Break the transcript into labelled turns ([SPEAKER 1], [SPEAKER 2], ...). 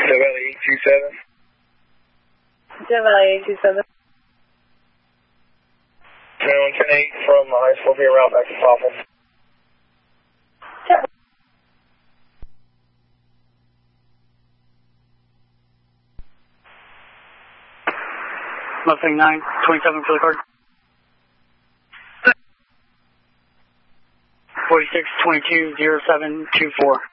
[SPEAKER 1] Valley 827.
[SPEAKER 2] Death Valley 827.
[SPEAKER 1] 2110-8 from the high school via route back to Popple.
[SPEAKER 2] Yep.
[SPEAKER 3] Mustang 9, 27 for the card. 46220724.